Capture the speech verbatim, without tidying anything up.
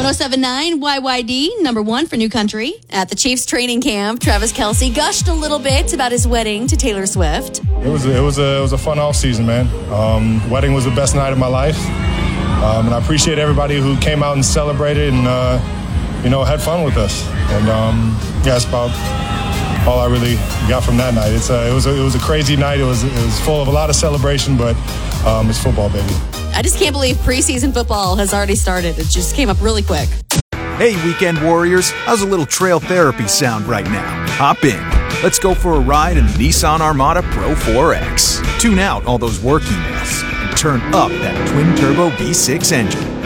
oh seven point nine Y Y D, number one for New Country. At the Chiefs training camp, Travis Kelce gushed a little bit about his wedding to Taylor Swift. It was a, it was a, it was a fun off season, man. Um, wedding was the best night of my life. Um, and I appreciate everybody who came out and celebrated and, uh, you know, had fun with us. And, um, yeah, that's about all I really got from that night. It's a, it was a, it was a crazy night. It was, it was full of a lot of celebration, but um, it's football, baby. I just can't believe preseason football has already started. It just came up really quick. Hey, weekend warriors, how's a little trail therapy sound right now? Hop in. Let's go for a ride in the Nissan Armada Pro four X. Tune out all those work emails and turn up that twin-turbo V six engine.